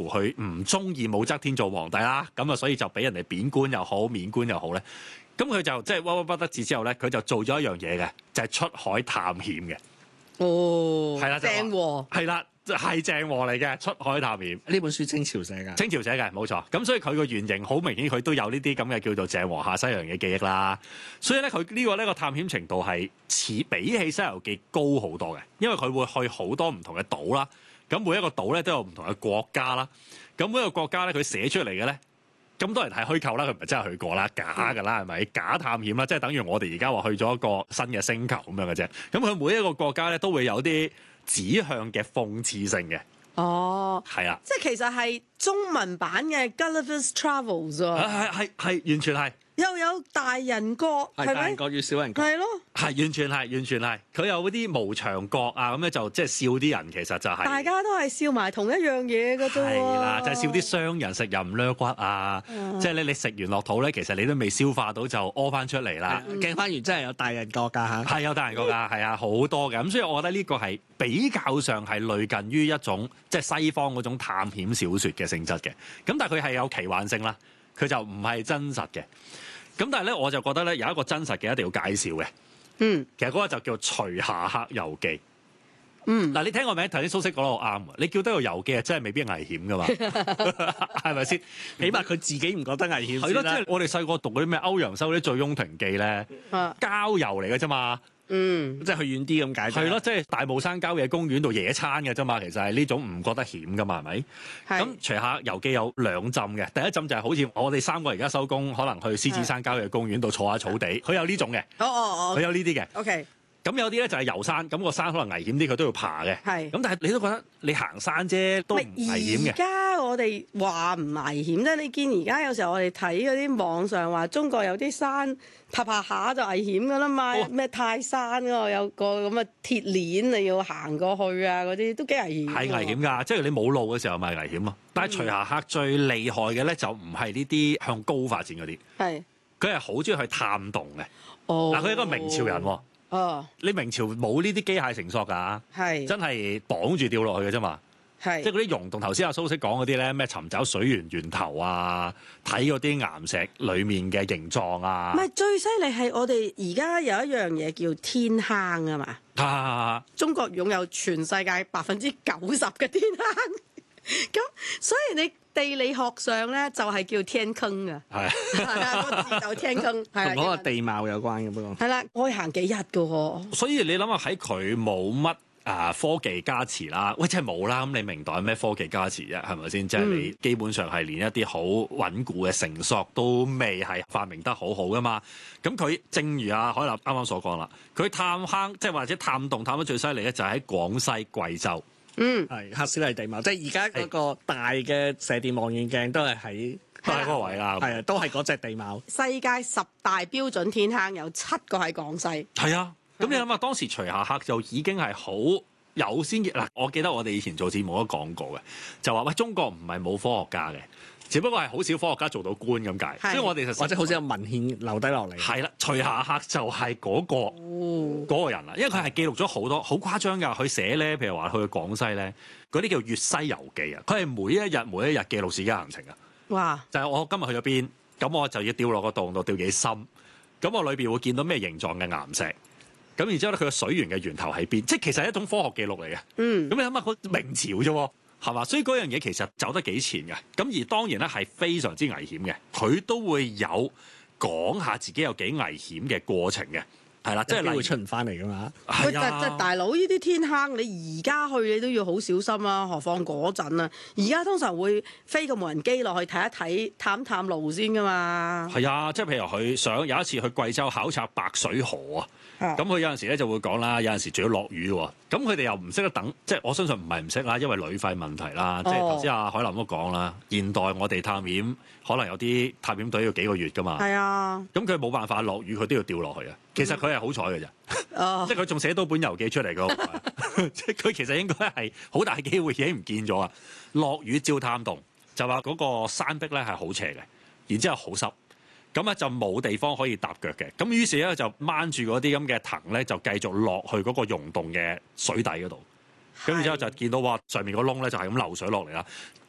佢唔中意武則天做皇帝啦，咁啊所以就俾人哋貶官又好，免官又好咧。咁佢就即係鬱鬱不得志之後咧，佢就做咗一樣嘢嘅，就係出海探險嘅。 哦， 係啦， 正喎， 係啦，係正喎嚟嘅，出海探險。 呢本書清朝寫㗎， 清朝寫嘅冇錯。咁所以佢個原型好明顯，佢都有呢啲咁嘅叫做鄭和下西洋嘅記憶啦。所以咧，佢呢個探險程度係比起《西遊記》高好多嘅，因為佢會去好多唔同嘅島啦。咁每一個島咧都有唔同嘅國家啦。咁每一個國家咧，佢寫出嚟嘅咧，咁多人係虛構啦，佢唔係真係去過啦，假㗎啦，係咪？假探險啦，即係等於我哋而家話去咗一個新嘅星球咁樣嘅啫。咁佢每一個國家咧都會有啲指向嘅諷刺性嘅。 哦， 係啊， 即係其實係中文版嘅 Gulliver's Travels 喎， 係完全係。 又有大人國，係咪？ 係大人國與小人國， 係咯， 係完全係，佢有嗰啲無牆角啊，咁咧就即係笑啲人，其實就係、 大家都係笑埋同一樣嘢嘅啫喎。 係啦，就係、笑啲商人食人唔掠骨啊，即係咧你食完落肚咧，其實你都未消化到就屙翻出嚟啦。 鏡翻完真係有大人國㗎嚇， 係有大人國㗎，係啊，好多嘅。咁所以我覺得呢個係比較上係類近於一種即係西方嗰種探險小説嘅性質嘅。咁但係佢係有奇幻性啦，佢就唔係真實嘅。咁但係咧，我就覺得咧有一個真實嘅一定要介紹嘅。其實嗰個就叫《徐霞客遊記》。嗱，你聽個名頭先蘇軾講得好啱啊！你叫得個遊記啊，真係未必危險噶嘛，係咪先？ 起碼佢自己唔覺得危險係咯，即係我哋細個讀嗰啲咩歐陽修啲《醉翁亭記》咧，郊遊嚟嘅啫嘛。 即係去遠啲咁解。 係咯，即係大霧山郊野公園度野餐嘅啫嘛。其實係呢種唔覺得險噶嘛，係咪？咁《徐霞遊記》有兩浸嘅，第一浸就係好似我哋三個而家收工，可能去獅子山郊野公園度坐下草地，佢有呢種嘅。佢有呢啲嘅。 OK。 咁有啲咧就係遊山，咁個山可能危險啲，佢都要爬嘅。 係。 咁但係你都覺得你行山啫，都唔危險嘅。 而家我哋話唔危險啫，你見而家有時候我哋睇嗰啲網上話中國有啲山爬爬下就危險㗎啦嘛，咩泰山嗰個有個咁嘅鐵鏈你要行過去啊，嗰啲都幾危險。 係危險㗎，即係你冇路嘅時候咪危險咯。但係徐霞客最厲害嘅咧就唔係呢啲向高發展嗰啲， 係佢係好中意去探洞嘅。嗱，佢係一個明朝人喎。你明朝冇呢啲機械繩索㗎，真係綁住掉落去嘅啫嘛。即係嗰啲溶洞，頭先阿蘇軾講嗰啲咧，咩尋找水源頭啊，睇嗰啲岩石裡面嘅形狀啊。 唔係最犀利係我哋而家有一樣嘢叫天坑啊嘛。中國擁有全世界90%嘅天坑，咁所以你地理學上咧就係叫天坑啊。係啊，個字就天坑，係同嗰個地貌有關嘅，不過係啦，我行幾日㗎喎。 所以你諗下喺佢冇乜科技加持啦，喂，真係冇啦。咁你明代咩科技加持啫？係咪先？即係你基本上係連一啲好穩固嘅繩索都未係發明得好好噶嘛。咁佢正如阿海立啱啱所講啦，佢探坑即係或者探洞探得最犀利咧，就係喺廣西貴州。 係赫斯利地貌，即係而家嗰個大嘅射電望遠鏡都係喺嗰個位啦。 係啊，都係嗰隻地貌。 世界10大標準天坑有7個喺廣西。 係啊。咁你諗下，當時徐霞客就已經係好有先嗱，我記得我哋以前做節目都講過嘅，就話喂，中國唔係冇科學家嘅，只不過係好少科學家做到官咁解。所以我哋或者好似有文獻留低落嚟。 係啦，徐霞客就係嗰個人啦，因為佢係記錄咗好多好誇張㗎。佢寫咧，譬如話去廣西咧，嗰啲叫粵西遊記啊，佢係每一日記錄自己嘅行程啊。 哇！ 就係我今日去咗邊，咁我就要掉落個洞度，掉幾深，咁我裏邊會見到咩形狀嘅岩石。咁然之後咧，佢個水源嘅源頭喺邊？即係其實係一種科學記錄嚟嘅。咁你諗下，佢明朝啫喎，係嘛？所以嗰樣嘢其實走得幾前嘅。咁而當然咧係非常之危險嘅，佢都會有講下自己有幾危險嘅過程嘅。係啦，即係會出唔翻嚟噶嘛？ 係啊，大佬，呢啲天坑你而家去你都要好小心啊，何況嗰陣啊？而家通常會飛個無人機落去睇一睇、探探路先噶嘛。 係啊，即係譬如佢想有一次去貴州考察白水河啊。咁佢有陣時咧就會講啦，有陣時仲要落雨喎。咁佢哋又唔識得等，即係我相信唔係唔識啦，因為旅費問題啦。即係頭先阿海林都講啦，現代我哋探險可能有啲探險隊要幾個月噶嘛。 係啊。咁佢冇辦法落雨，佢都要掉落去啊。其實佢係好彩嘅啫，即係佢仲寫到本遊記出嚟㗎。即係佢其實應該係好大機會已經唔見咗啊。落雨照探洞，就話嗰個山壁咧係好斜嘅，然之後好濕。咁咧就冇地方可以踏腳嘅，咁於是咧就掹住嗰啲咁嘅藤咧，就繼續落去嗰個溶洞嘅水底嗰度。咁然之後就見到哇，上面個窿咧就係咁流水落嚟啦。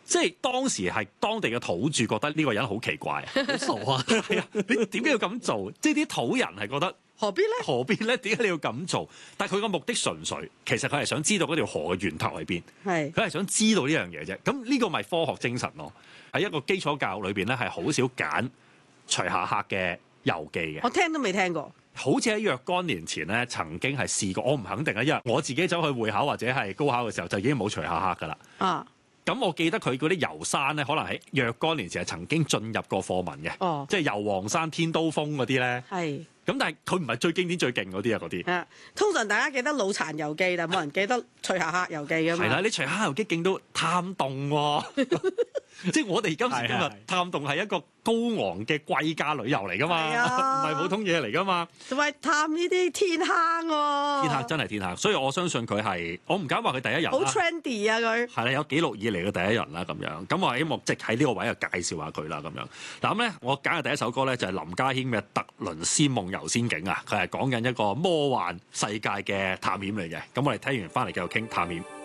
即係當時係當地嘅土著覺得呢個人好奇怪，好傻啊！係啊，你點解要咁做？即係啲土人係覺得何必咧？ 何必咧？點解你要咁做？但係佢個目的純粹，其實佢係想知道嗰條河嘅源頭喺邊。係，佢係想知道呢樣嘢啫。咁呢個咪科學精神咯。喺一個基礎教育裏邊咧，係好少揀徐夏客嘅遊記嘅。 我聽都未聽過。 好似喺若干年前咧，曾經係試過，我唔肯定啊，因為我自己走去會考或者係高考嘅時候，就已經冇徐夏客噶啦。啊，咁我記得佢嗰啲遊山咧，可能喺若干年前係曾經進入過課文嘅。哦，即係遊黃山、天刀鋒嗰啲咧。係。咁但係佢唔係最經典、最勁嗰啲啊，嗰啲。係。通常大家記得老殘遊記，但係冇人記得徐夏客遊記㗎嘛。係啦，你徐夏客遊記勁到探洞喎。即係我哋今時今日探洞係一個高昂嘅貴價旅遊嚟噶嘛，唔係普通嘢嚟噶嘛。同埋探呢啲天坑喎，天坑真係天坑，所以我相信佢係，我唔敢話佢第一人啦。好 trendy 啊佢。係啦，有紀錄以嚟嘅第一人啦咁樣。咁我希望即係喺呢個位就介紹下佢啦咁樣。嗱咁咧，我揀嘅第一首歌咧就係林家謙嘅《特倫斯夢遊仙境》啊，佢係講緊一個魔幻世界嘅探險嚟嘅。咁我哋聽完翻嚟繼續傾探險。